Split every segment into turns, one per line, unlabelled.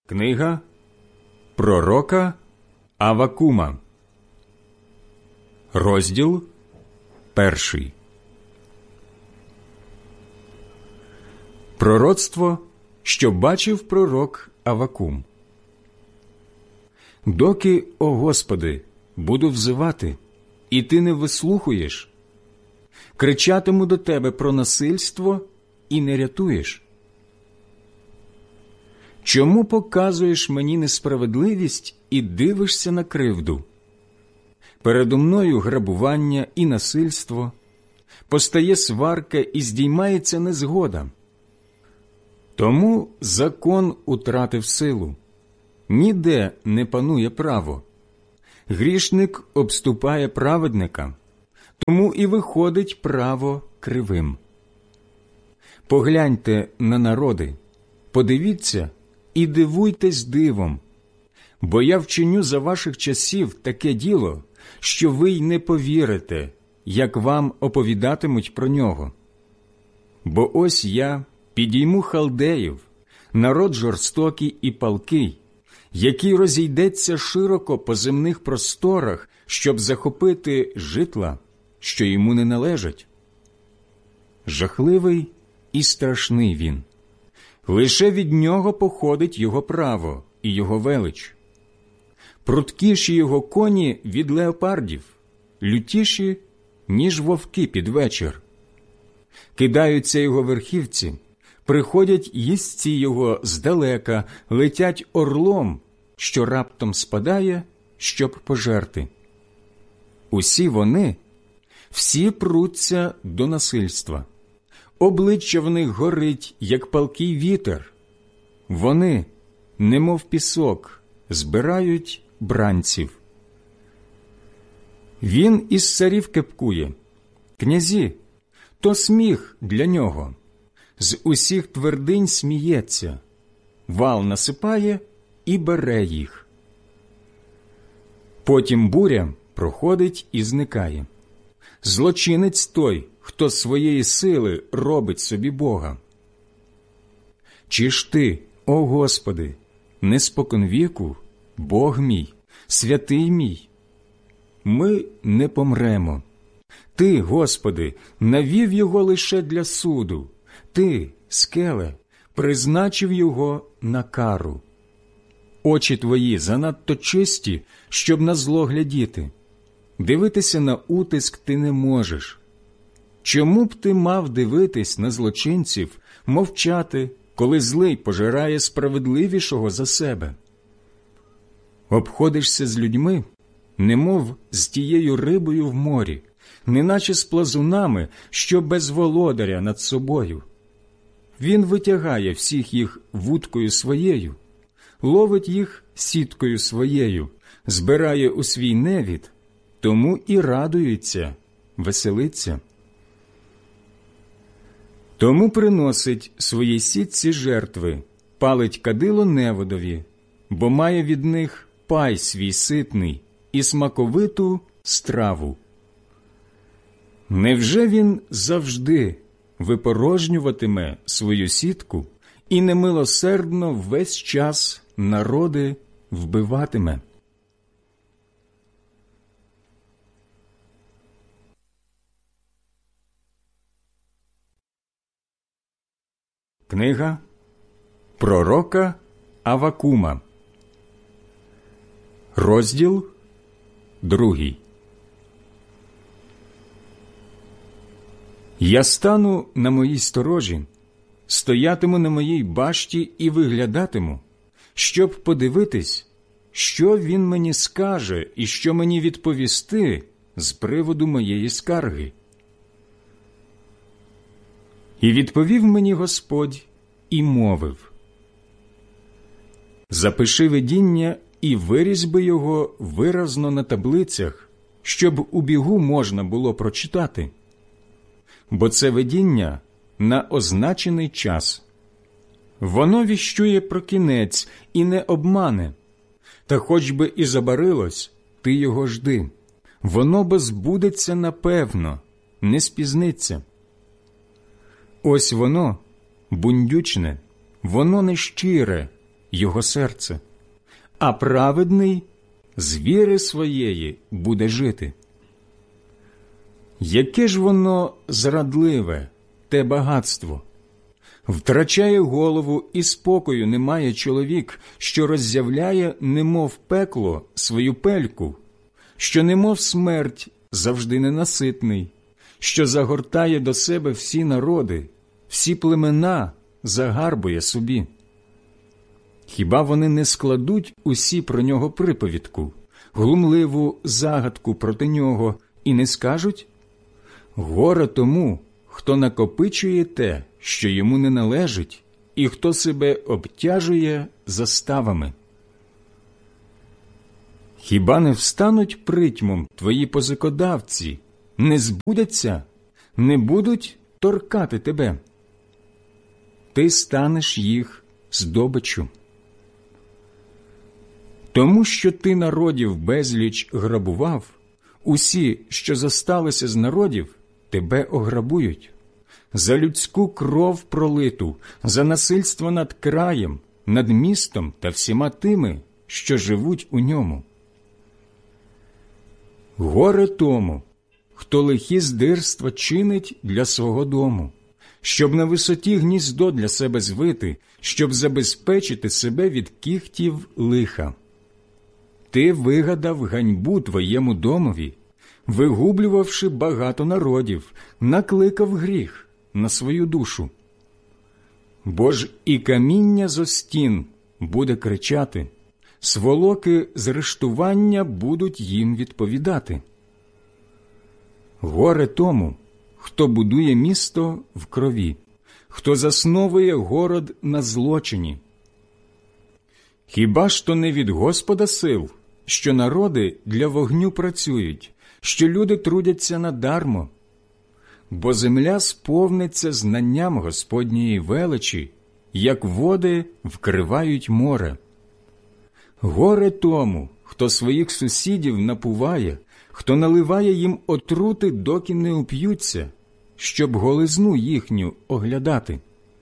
Книга пророка Аввакума. Розділ 1. Пророцтво, що бачив пророк Аввакум. Доки, о Господи, буду взивати, і Ти не вислухаєш, кричатиму до Тебе про насильство і не рятуєш. Чому показуєш мені несправедливість і дивишся на кривду? Передо мною грабування і насильство, постає сварка і здіймається незгода. Тому закон утратив силу, ніде не панує право. Грішник обступає праведника, тому і виходить право кривим. Погляньте на народи, подивіться і дивуйтесь дивом, бо я вчиню за ваших часів таке діло, що ви й не повірите, як вам оповідатимуть про нього. Бо ось я підійму халдеїв, народ жорстокий і палкий, який розійдеться широко по земних просторах, щоб захопити житла, що йому не належать. Жахливий і страшний він. Лише від нього походить його право і його велич. Пруткіші його коні від леопардів, лютіші, ніж вовки під вечір. Кидаються його верхівці, приходять їздці його здалека, летять орлом, що раптом спадає, щоб пожерти. Усі вони, всі пруться до насильства. Обличчя в них горить, як палкий вітер. Вони, немов пісок, збирають бранців. Він із царів кепкує. Князі, то сміх для нього. З усіх твердинь сміється. Вал насипає і бере їх. Потім буря проходить і зникає. Злочинець той, хто своєї сили робить собі Бога. Чи ж ти, о Господи, не споконвіку, Бог мій, святий мій? Ми не помремо. Ти, Господи, навів його лише для суду. Ти, скеле, призначив його на кару. Очі твої занадто чисті, щоб на зло глядіти. Дивитися на утиск ти не можеш. Чому б ти мав дивитись на злочинців, мовчати, коли злий пожирає справедливішого за себе? Обходишся з людьми, немов з тією рибою в морі, неначе з плазунами, що без володаря над собою. Він витягає всіх їх вудкою своєю, ловить їх сіткою своєю, збирає у свій невід, тому і радується, веселиться. Тому приносить своїй сітці жертви, палить кадило неводові, бо має від них пай свій ситний і смаковиту страву. Невже він завжди випорожнюватиме свою сітку і немилосердно весь час народи вбиватиме? Книга пророка Аввакума. Розділ 2. Я стану на моїй сторожі, стоятиму на моїй башті і виглядатиму, щоб подивитись, що він мені скаже і що мені відповісти з приводу моєї скарги. І відповів мені Господь і мовив: запиши видіння і вирізьби його виразно на таблицях, щоб у бігу можна було прочитати. Бо це видіння на означений час. Воно віщує про кінець і не обмане. Та хоч би і забарилось, ти його жди. Воно бо збудеться напевно, не спізниться. Ось воно, бундючне, воно нещире, його серце, а праведний з віри своєї буде жити. Яке ж воно зрадливе, те багатство! Втрачає голову і спокою немає чоловік, що роззявляє, немов пекло, свою пельку, що немов смерть завжди ненаситний, що загортає до себе всі народи, всі племена загарбує собі. Хіба вони не складуть усі про нього приповідку, глумливу загадку проти нього, і не скажуть: горе тому, хто накопичує те, що йому не належить, і хто себе обтяжує заставами. Хіба не встануть притьмом твої позикодавці, не збудяться, не будуть торкати тебе? Ти станеш їх здобиччю. Тому що ти народів безліч грабував, усі, що зосталися з народів, тебе ограбують. За людську кров пролиту, за насильство над краєм, над містом та всіма тими, що живуть у ньому. Горе тому, хто лихі здирства чинить для свого дому, щоб на висоті гніздо для себе звити, щоб забезпечити себе від кіхтів лиха. Ти вигадав ганьбу твоєму домові, вигублювавши багато народів, накликав гріх на свою душу. Бо ж і каміння зо стін буде кричати, сволоки з рештування будуть їм відповідати. Горе тому, хто будує місто в крові, хто засновує город на злочині. Хіба ж то не від Господа сил, що народи для вогню працюють, що люди трудяться надармо? Бо земля сповниться знанням Господньої величі, як води вкривають море. Горе тому, хто своїх сусідів напуває, хто наливає їм отрути, доки не уп'ються, щоб голизну їхню оглядати.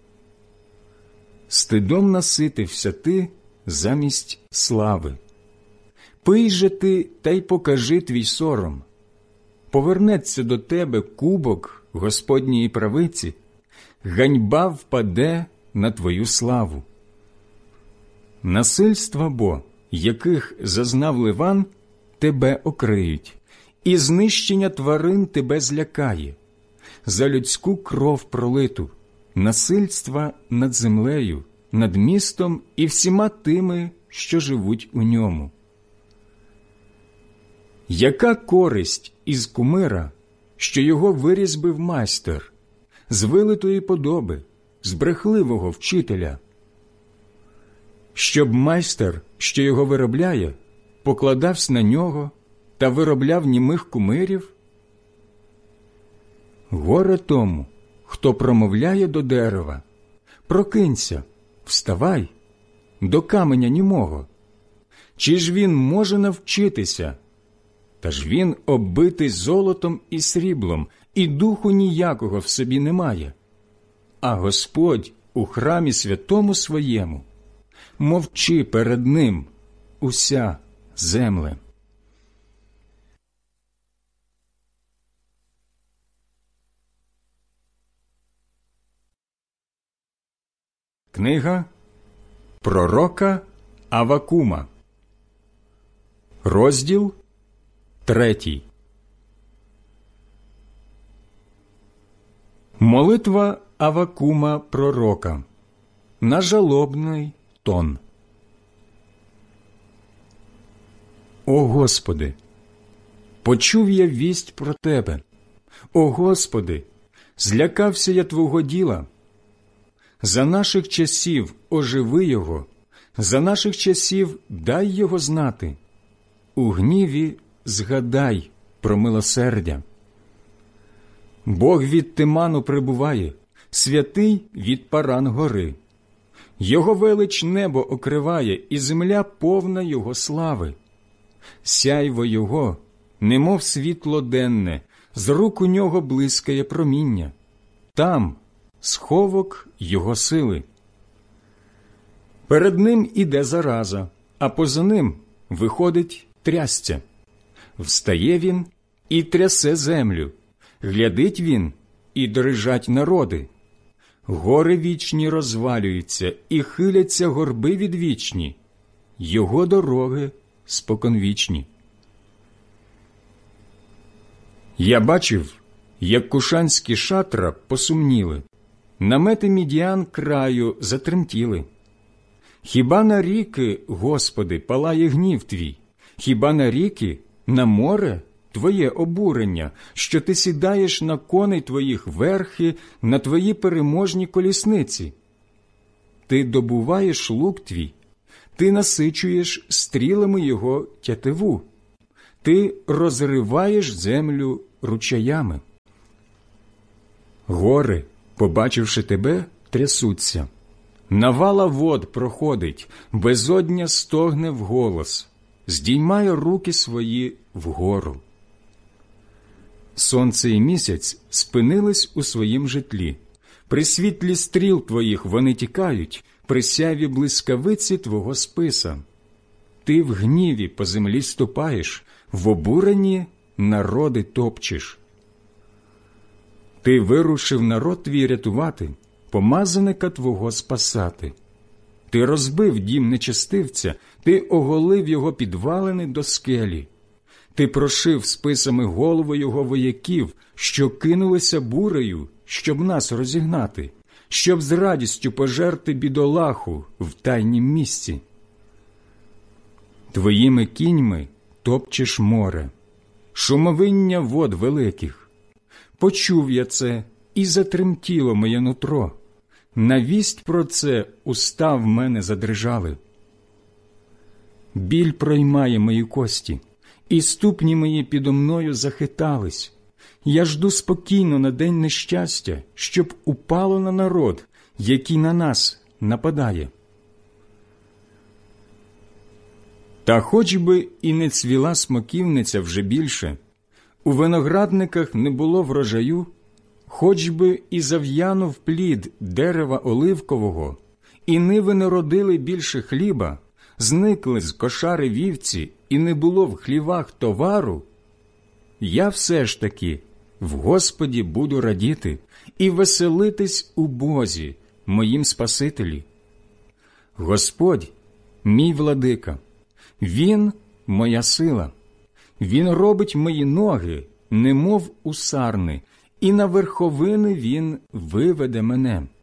Стидом наситився ти замість слави. Пий же ти та й покажи твій сором. Повернеться до тебе кубок Господньої правиці, ганьба впаде на твою славу. Насильства бо, яких зазнав Ливан, тебе окриють, і знищення тварин тебе злякає. За людську кров пролиту, насильства над землею, над містом і всіма тими, що живуть у ньому. Яка користь із кумира, що його вирізбив майстер, з вилитої подоби, з брехливого вчителя? Щоб майстер, що його виробляє, покладався на нього та виробляв німих кумирів? Горе тому, хто промовляє до дерева: прокинься, вставай, до каменя німого. Чи ж він може навчитися? Та ж він оббитий золотом і сріблом, і духу ніякого в собі немає. А Господь у храмі святому своєму. Мовчи перед ним, уся земле. Книга пророка Аввакума, розділ 3. Молитва Аввакума пророка на жалобний тон. О Господи, почув я вість про Тебе. О Господи, злякався я Твого діла. За наших часів оживи його, за наших часів дай його знати. У гніві згадай про милосердя. Бог від Тиману прибуває, святий від Паран гори. Його велич небо окриває, і земля повна його слави. Сяйво його, немов світло денне, з рук у нього блискає проміння. Там сховок його сили. Перед ним іде зараза, а поза ним виходить трясця. Встає він і трясе землю, глядить він і дрижать народи. Гори вічні розвалюються, і хиляться горби відвічні, його дороги споконвічні. Я бачив, як кушанські шатра посумніли, намети Мідіан краю затремтіли. Хіба на ріки, Господи, палає гнів Твій? Хіба на ріки, на море Твоє обурення, що Ти сідаєш на коней Твоїх верхи, на Твої переможні колісниці? Ти добуваєш лук Твій, Ти насичуєш стрілами його тятиву, Ти розриваєш землю ручаями. Гори, побачивши Тебе, трясуться. Навала вод проходить, безодня стогне вголос, здіймає руки свої вгору. Сонце і місяць спинились у своїм житлі. При світлі стріл Твоїх вони тікають, при сяві блискавиці Твого списа. Ти в гніві по землі ступаєш, в обуренні народи топчеш. Ти вирушив народ Твій рятувати, помазаника Твого спасати. Ти розбив дім нечестивця, Ти оголив його підвалини до скелі. Ти прошив списами голови його вояків, що кинулися бурею, щоб нас розігнати, щоб з радістю пожерти бідолаху в тайнім місці. Твоїми кіньми топчеш море, шумовиння вод великих. Почув я це, і затремтіло моє нутро. На вість про це уста в мене задрижали. Біль проймає мої кості, і ступні мої підо мною захитались. Я жду спокійно на день нещастя, щоб упало на народ, який на нас нападає. Та хоч би і не цвіла смоківниця вже більше, у виноградниках не було врожаю, хоч би і зав'янув плід дерева оливкового, і ниви не родили більше хліба, зникли з кошари вівці, і не було в хлівах товару, я все ж таки в Господі буду радіти і веселитись у Бозі, моїм Спасителі. Господь – мій владика, Він – моя сила, Він робить мої ноги, немов у сарни, і на верховини Він виведе мене.